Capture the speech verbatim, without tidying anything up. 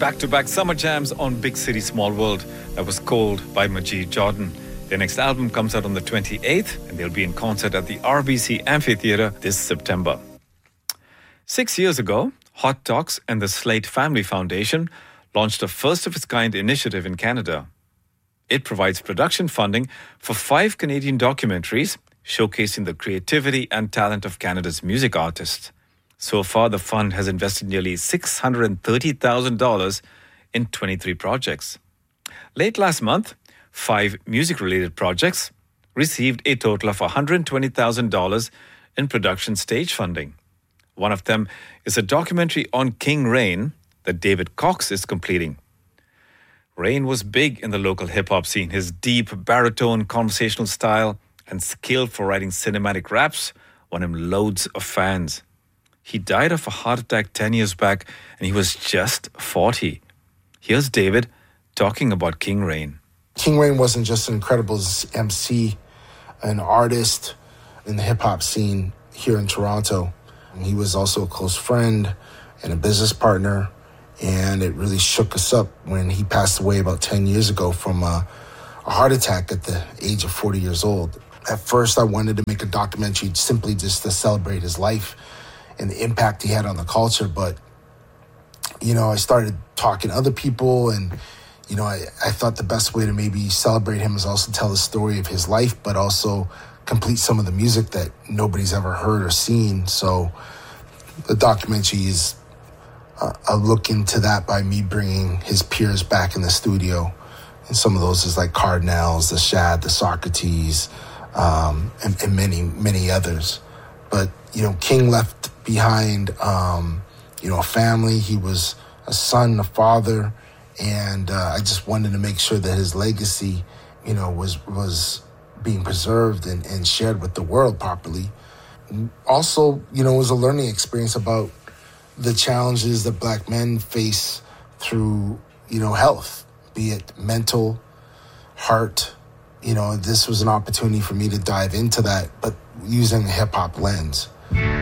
back-to-back summer jams on Big City Small World. That was Cold by Majid Jordan. Their next album comes out on the twenty-eighth, and they'll be in concert at the R B C Amphitheatre this September. Six years ago, Hot Talks and the Slate Family Foundation launched a first-of-its-kind initiative in Canada. It provides production funding for five Canadian documentaries showcasing the creativity and talent of Canada's music artists. So far, the fund has invested nearly six hundred thirty thousand dollars in twenty-three projects. Late last month, five music-related projects received a total of one hundred twenty thousand dollars in production stage funding. One of them is a documentary on King Rain that David Cox is completing. Rain was big in the local hip-hop scene. His deep baritone conversational style and skill for writing cinematic raps won him loads of fans. He died of a heart attack ten years back, and he was just forty. Here's David talking about King Rain. King Rain wasn't just an incredible M C, an artist in the hip-hop scene here in Toronto. He was also a close friend and a business partner, and it really shook us up when he passed away about ten years ago from a, a heart attack at the age of forty years old. At first, I wanted to make a documentary simply just to celebrate his life and the impact he had on the culture. But, you know, I started talking to other people, and, you know, I, I thought the best way to maybe celebrate him is also tell the story of his life, but also complete some of the music that nobody's ever heard or seen. So the documentary is a, a look into that by me bringing his peers back in the studio. And some of those is like Cardinals, the Shad, the Socrates, um, and, and many, many others. But, you know, King left behind, um, you know, a family. He was a son, a father, and uh, I just wanted to make sure that his legacy, you know, was was being preserved and, and shared with the world properly. Also, you know, it was a learning experience about the challenges that Black men face through, you know, health, be it mental, heart. You know, this was an opportunity for me to dive into that, but using a hip-hop lens.